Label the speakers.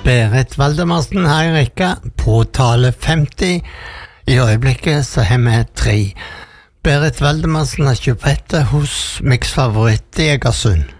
Speaker 1: Berit Valdemarsen her i rekka på tale 50. I øyeblikket så har vi 3. Berit Valdemarsen har kjøpt hos Mix Favoritt i Egersund.